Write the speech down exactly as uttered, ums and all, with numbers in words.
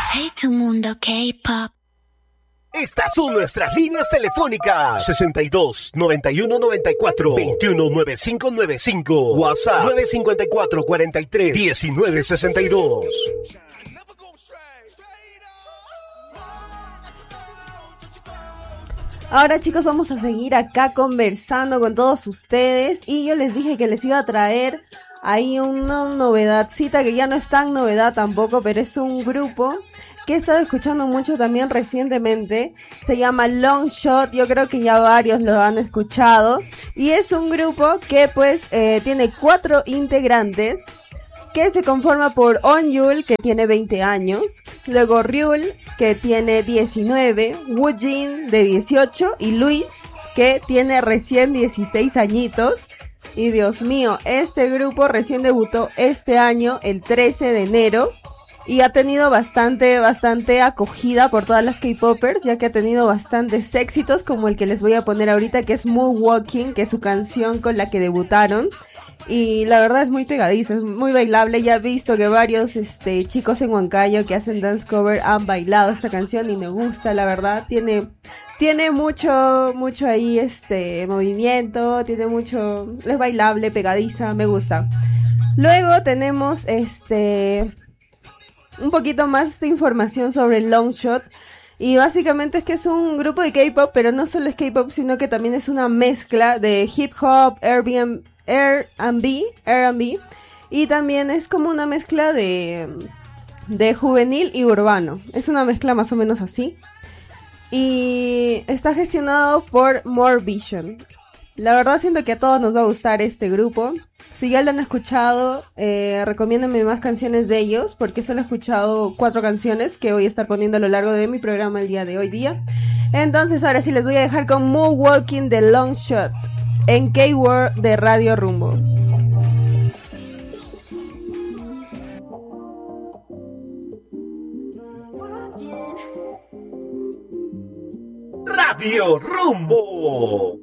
Hey tu mundo K-pop. Estas son nuestras líneas telefónicas: sesenta y dos, noventa y uno, noventa y cuatro, veintiuno, noventa y cinco noventa y cinco. WhatsApp nueve cinco cuatro, cuarenta y tres, diecinueve sesenta y dos. Ahora, chicos, vamos a seguir acá conversando con todos ustedes. Y yo les dije que les iba a traer ahí una novedadcita, que ya no es tan novedad tampoco, pero es un grupo que he estado escuchando mucho también recientemente. Se llama Longshot. Yo creo que ya varios lo han escuchado. Y es un grupo que pues eh, tiene cuatro integrantes, que se conforma por Onhyul, que tiene veinte años, luego Ryul, que tiene diecinueve, Woojin, de dieciocho, y Luis, que tiene recién dieciséis añitos. Y Dios mío, este grupo recién debutó este año, el trece de enero, y ha tenido bastante, bastante acogida por todas las K-popers, ya que ha tenido bastantes éxitos, como el que les voy a poner ahorita, que es Moonwalking, que es su canción con la que debutaron. Y la verdad es muy pegadiza, es muy bailable. Ya he visto que varios este, chicos en Huancayo que hacen dance cover han bailado esta canción y me gusta, la verdad. Tiene, tiene mucho, mucho ahí este movimiento, tiene mucho, es bailable, pegadiza, me gusta. Luego tenemos este un poquito más de información sobre Longshot. Y básicamente es que es un grupo de K-pop, pero no solo es K-pop, sino que también es una mezcla de hip hop, Airbnb, R and B, R and B, y también es como una mezcla de, de juvenil y urbano. Es una mezcla más o menos así. Y está gestionado por More Vision. La verdad siento que a todos nos va a gustar este grupo. Si ya lo han escuchado, eh, recomiéndenme más canciones de ellos, porque solo he escuchado cuatro canciones que voy a estar poniendo a lo largo de mi programa el día de hoy día. Entonces ahora sí les voy a dejar con Moonwalking de Longshot en K-World de Radio Rumbo. Radio Rumbo.